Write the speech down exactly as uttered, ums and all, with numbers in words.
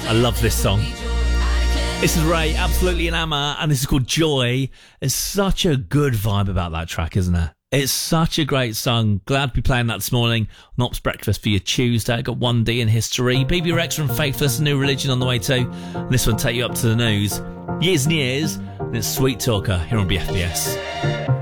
I love this song. This is Ray, absolutely an Amma, and this is called Joy. There's such a good vibe about that track, isn't there? It's such a great song. Glad to be playing that this morning on Ops Breakfast for your Tuesday. I got one D in history. B B Rex from Faithless, a new religion on the way too. And this one take you up to the news. Years and years. And it's Sweet Talker here on B F B S.